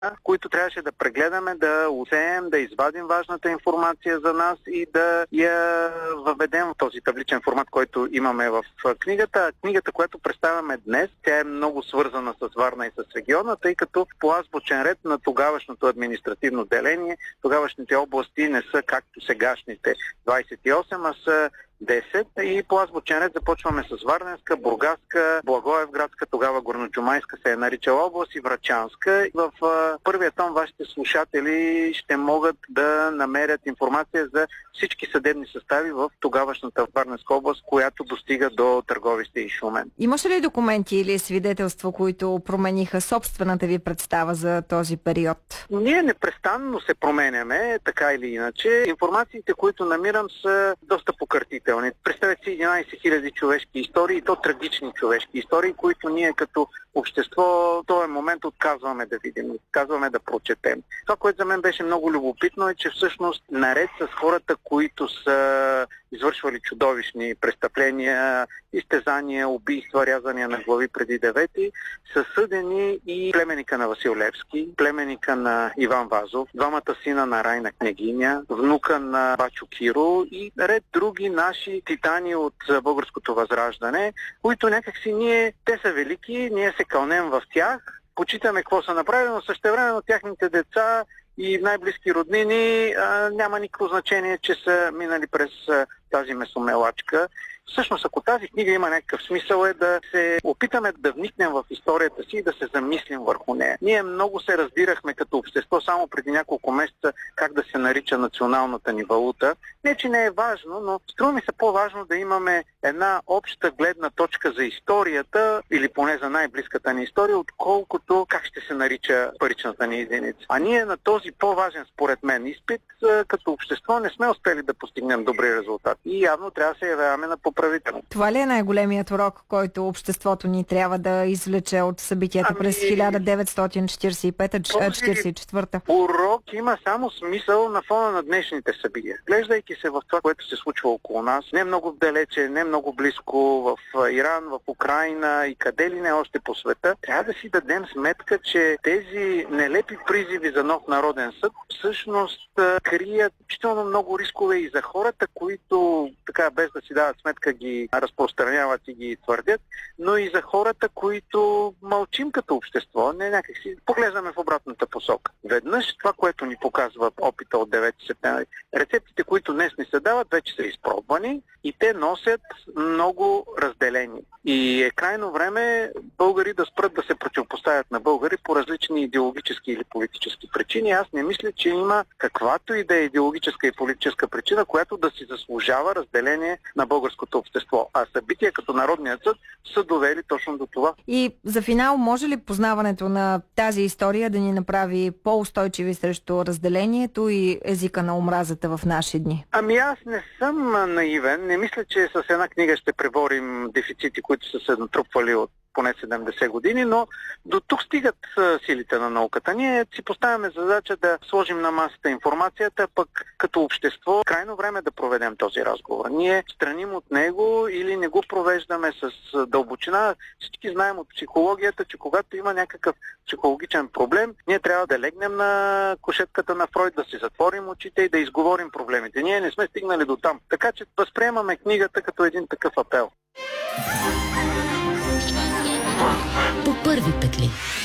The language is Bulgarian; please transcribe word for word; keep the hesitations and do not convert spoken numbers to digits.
които трябваше да прегледаме, да усеем, да извадим важната информация за нас и да я въведем в този табличен формат, който имаме в книгата. Книгата, която представяме днес, тя е много свързана с Варна и с региона, тъй като по азбучен ред на тогавашното административно деление, тогавашните области не са както сегашните двадесет и осем, а са десет и по азбучен ред започваме с Варненска, Бургаска, Благоевградска, тогава Горноджумайска се е наричала област и Врачанска. В а, първия том вашите слушатели ще могат да намерят информация за всички съдебни състави в тогавашната Варненска област, която достига до Търговище и Шумен. Имаше ли документи или свидетелства, които промениха собствената ви представа за този период? Ние непрестанно се променяме, така или иначе. Информациите, които намирам, са доста покъртителни. Представете си единадесет хиляди човешки истории, и то трагични човешки истории, които ние като общество в този момент отказваме да видим, отказваме да прочетем. Това, което за мен беше много любопитно, е, че всъщност наред с хората, които са извършвали чудовищни престъпления, изтезания, убийства, рязания на глави преди девети, са съдени и племенника на Васил Левски, племенника на Иван Вазов, двамата сина на Райна княгиня, внука на Бачо Киро и ред други наши титани от българското възраждане, които някакси ние, те са велики, ние се кълнем в тях, почитаме какво са направили, но същевременно тяхните деца и най-близки роднини а, няма никакво значение, че са минали през а, тази месомелачка. Всъщност, ако тази книга има някакъв смисъл, е да се опитаме да вникнем в историята си и да се замислим върху нея. Ние много се разбирахме като общество само преди няколко месеца как да се нарича националната ни валута. Не, че не е важно, но струва ми се по-важно да имаме една обща гледна точка за историята, или поне за най-близката ни история, отколкото как ще се нарича паричната ни единица. А ние на този по-важен, според мен, изпит, като общество не сме успели да постигнем добри резултати. И явно трябва да се явяваме на поправително. Това ли е най-големият урок, който обществото ни трябва да извлече от събитията ами, през хиляда деветстотин четиридесет и пета - четиридесет и четвърта? Урок има само смисъл на фона на днешните събития. Глеждайки се в това, което се случва около нас, не много далече, не много близко, в Иран, в Украйна и къде ли не още по света, трябва да си дадем сметка, че тези нелепи призиви за нов народен съд всъщност крият изключително много рискове и за хората, които така без да си дават сметка ги разпространяват и ги твърдят, но и за хората, които мълчим като общество, не някак си поглеждаме в обратната посока. Веднъж това, което ни показва опита от девети септември, рецептите, които днес ни се дават, вече са изпробвани и те носят много разделение. И е крайно време българи да спрат да се противопоставят на българи по различни идеологически или политически причини. Аз не мисля, че има каквато и да е идеологическа и политическа причина, която да си заслужава разделение на българското общество. А събития като Народният съд са довели точно до това. И за финал, може ли познаването на тази история да ни направи по-устойчиви срещу разделението и езика на омразата в наши дни? Ами аз не съм наивен. Не мисля, че с една книга ще преборим дефицити, които са се натрупвали от поне седемдесет години, но до тук стигат силите на науката. Ние си поставяме задача да сложим на масата информацията, пък като общество крайно време да проведем този разговор. Ние страним от него или не го провеждаме с дълбочина. Всички знаем от психологията, че когато има някакъв психологичен проблем, ние трябва да легнем на кушетката на Фройд, да си затворим очите и да изговорим проблемите. Ние не сме стигнали до там. Така че възприемаме книгата като един такъв апел. По първи петли.